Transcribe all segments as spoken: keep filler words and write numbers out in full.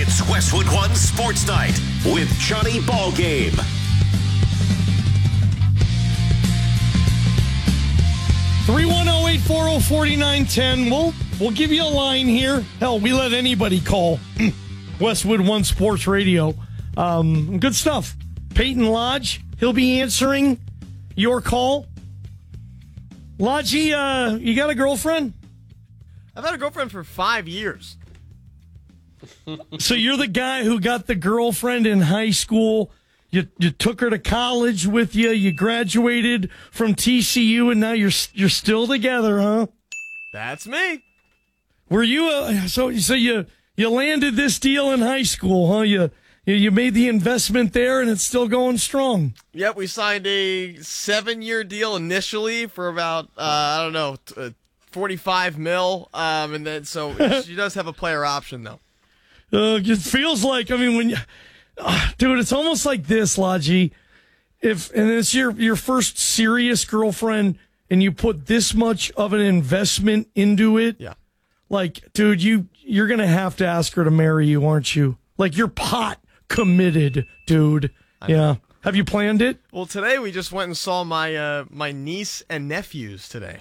It's Westwood One Sports Night with Johnny Ballgame. three one zero, eight four zero, four nine one zero. We'll, we'll give you a line here. Hell, we let anybody call Westwood One Sports Radio. Um, good stuff. Peyton Lodge, he'll be answering your call. Lodgy, uh, you got a girlfriend? I've had a girlfriend for five years. So you're the guy who got the girlfriend in high school. You you took her to college with you. You graduated from T C U, and now you're you're still together, huh? That's me. Were you uh, so so you you landed this deal in high school, huh? You you made the investment there, and it's still going strong. Yep, we signed a seven-year deal initially for about uh, I don't know uh, forty-five mil, um, and then so she does have a player option though. Uh, it feels like I mean when you. Uh, dude, it's almost like this, Lodgy. If and it's your your first serious girlfriend, and you put this much of an investment into it, yeah. Like, dude, you you're gonna have to ask her to marry you, aren't you? Like, you're pot committed, dude. Yeah. Have you planned it? Well, today we just went and saw my uh, my niece and nephews today.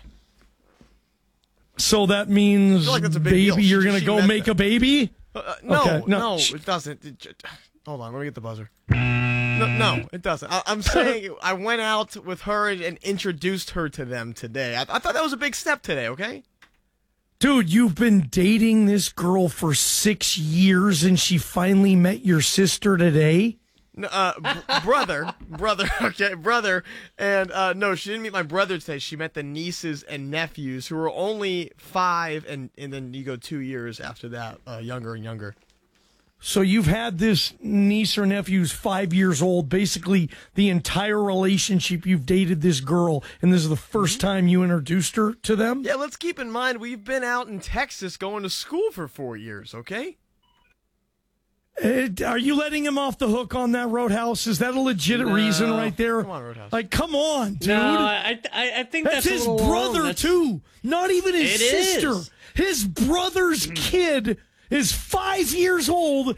So that means, I feel like that's a big baby, deal. you're She- gonna she go meant make that. a baby? Uh, no, Okay, no, no, sh- it doesn't. It j- hold on, let me get the buzzer. No, no it doesn't. I, I'm saying I went out with her and, and introduced her to them today. I, I thought that was a big step today, okay? Dude, you've been dating this girl for six years, and she finally met your sister today? No, uh, b- brother, brother, okay, brother. And uh, no, she didn't meet my brother today. She met the nieces and nephews who were only five, and, and then you go two years after that, uh, younger and younger. So you've had this niece or nephew who's five years old, basically the entire relationship you've dated this girl, and this is the first time you introduced her to them? Yeah, let's keep in mind we've been out in Texas going to school for four years, okay? Uh, are you letting him off the hook on that Roadhouse? Is that a legit No. reason right there? Come on, Roadhouse. Like, come on, dude. No, I, I, I think that's, that's, his a little brother, long. That's- too. Not even his It sister. is. His brother's kid is five years old,